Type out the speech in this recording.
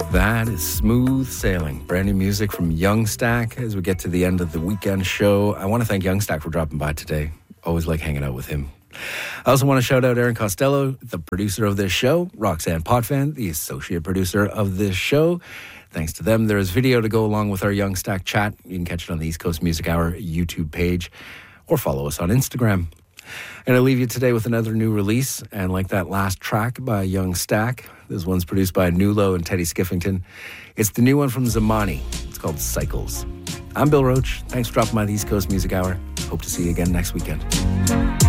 That is Smooth Sailing, brand new music from Young Stack. As we get to the end of the weekend show, I want to thank Young Stack for dropping by today. Always like hanging out with him. I also want to shout out Aaron Costello, the producer of this show, Roxanne Potvin, the associate producer of this show. Thanks to them, there is video to go along with our Young Stack chat. You can catch it on the East Coast Music Hour YouTube page or follow us on Instagram. And I'll leave you today with another new release. And like that last track by Young Stack, this one's produced by Nulo and Teddy Skiffington. It's the new one from Zamani. It's called Cycles. I'm Bill Roach. Thanks for dropping by the East Coast Music Hour. Hope to see you again next weekend.